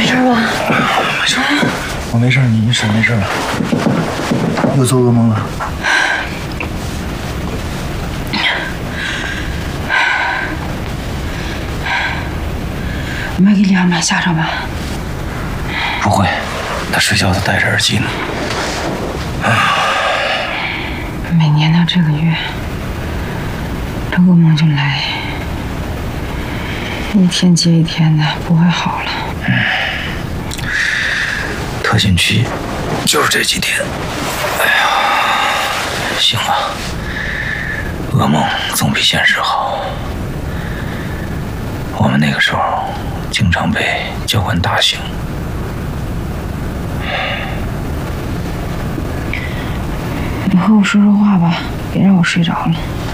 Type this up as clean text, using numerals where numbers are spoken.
没事吧？ 没事，我没事，你婶没事吧？又做噩梦了？ 你没给李亚买下场吧？ 不会，他睡觉都戴着耳机呢。 每年到这个月，这噩梦就来，一天接一天的，不会好了。 特训期就是这几天。哎呀，行了，噩梦总比现实好。我们那个时候经常被叫唤大醒。 你和我说说话吧，别让我睡着了。